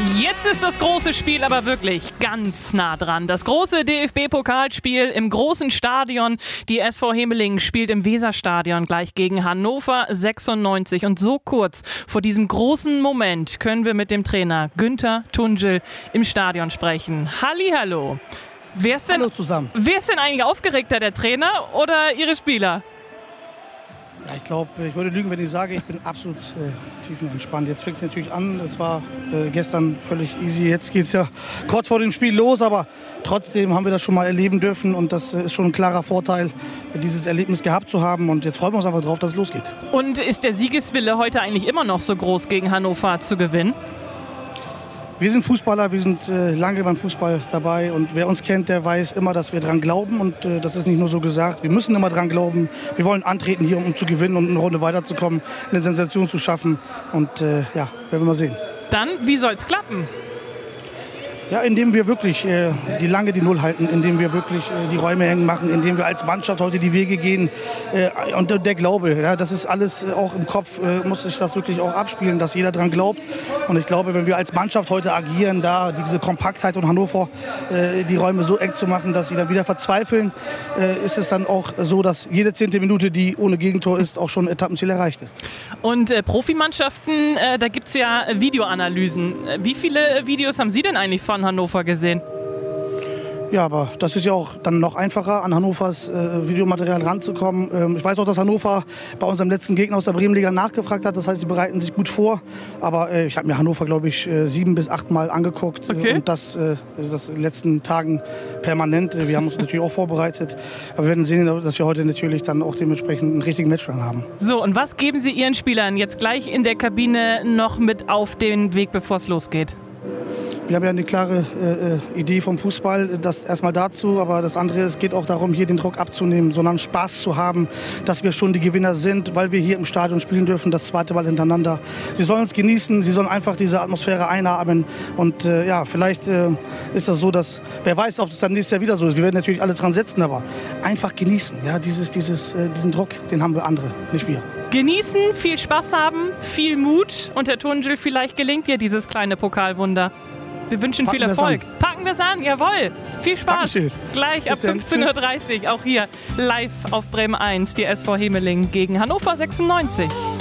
Jetzt ist das große Spiel aber wirklich ganz nah dran. Das große DFB-Pokalspiel im großen Stadion. Die SV Hemelingen spielt im Weserstadion gleich gegen Hannover 96. Und so kurz vor diesem großen Moment können wir mit dem Trainer Günther Tunczel im Stadion sprechen. Hallihallo. Hallo zusammen. Wer ist denn eigentlich aufgeregter, der Trainer oder Ihre Spieler? Ja, ich glaube, ich würde lügen, wenn ich sage, ich bin absolut tiefenentspannt. Jetzt fängt es natürlich an. Es war gestern völlig easy. Jetzt geht es ja kurz vor dem Spiel los, aber trotzdem haben wir das schon mal erleben dürfen. Und das ist schon ein klarer Vorteil, dieses Erlebnis gehabt zu haben. Und jetzt freuen wir uns einfach drauf, dass es losgeht. Und ist der Siegeswille heute eigentlich immer noch so groß, gegen Hannover zu gewinnen? Wir sind Fußballer, wir sind lange beim Fußball dabei und wer uns kennt, der weiß immer, dass wir dran glauben und das ist nicht nur so gesagt. Wir müssen immer dran glauben. Wir wollen antreten hier, um zu gewinnen und eine Runde weiterzukommen, eine Sensation zu schaffen und ja, werden wir mal sehen. Dann, wie soll es klappen? Ja, indem wir wirklich die Null halten, indem wir wirklich die Räume eng machen, indem wir als Mannschaft heute die Wege gehen. Und der Glaube, ja, das ist alles auch im Kopf, muss sich das wirklich auch abspielen, dass jeder dran glaubt. Und ich glaube, wenn wir als Mannschaft heute agieren, da diese Kompaktheit und Hannover, die Räume so eng zu machen, dass sie dann wieder verzweifeln, ist es dann auch so, dass jede 10. Minute, die ohne Gegentor ist, auch schon Etappenziel erreicht ist. Und Profimannschaften, da gibt es ja Videoanalysen. Wie viele Videos haben Sie denn eigentlich von Hannover gesehen? Ja, aber das ist ja auch dann noch einfacher, an Hannovers Videomaterial ranzukommen. Ich weiß auch, dass Hannover bei unserem letzten Gegner aus der Bremenliga nachgefragt hat. Das heißt, sie bereiten sich gut vor. Aber ich habe mir Hannover, glaube ich, 7 bis 8 Mal angeguckt. Okay. Und das in den letzten Tagen permanent. Wir haben uns natürlich auch vorbereitet. Aber wir werden sehen, dass wir heute natürlich dann auch dementsprechend einen richtigen Matchplan haben. So, und was geben Sie Ihren Spielern jetzt gleich in der Kabine noch mit auf den Weg, bevor es losgeht? Wir haben ja eine klare Idee vom Fußball, das erstmal dazu, aber das andere, es geht auch darum, hier den Druck abzunehmen, sondern Spaß zu haben, dass wir schon die Gewinner sind, weil wir hier im Stadion spielen dürfen, das zweite Mal hintereinander. Sie sollen es genießen, sie sollen einfach diese Atmosphäre einatmen und ja, vielleicht ist das so, dass, wer weiß, ob es dann nächstes Jahr wieder so ist, wir werden natürlich alle dran setzen, aber einfach genießen, ja, diesen Druck, den haben wir andere, nicht wir. Genießen, viel Spaß haben, viel Mut und Herr Tunczel, vielleicht gelingt dir dieses kleine Pokalwunder. Wir wünschen viel Erfolg. Packen wir es an, jawohl. Viel Spaß. Dankeschön. Gleich ab 15:30 Uhr, auch hier live auf Bremen 1, die SV Hemelingen gegen Hannover 96.